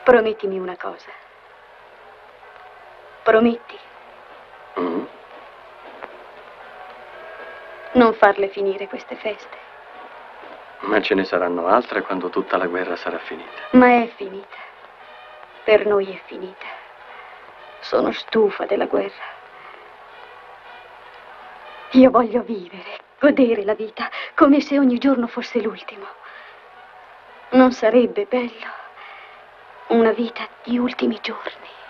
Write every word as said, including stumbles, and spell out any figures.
Promettimi una cosa. Prometti. Mm. Non farle finire queste feste. Ma ce ne saranno altre quando tutta la guerra sarà finita. Ma è finita. Per noi è finita. Sono stufa della guerra. Io voglio vivere, godere la vita, come se ogni giorno fosse l'ultimo. Non sarebbe bello? Una vita di ultimi giorni.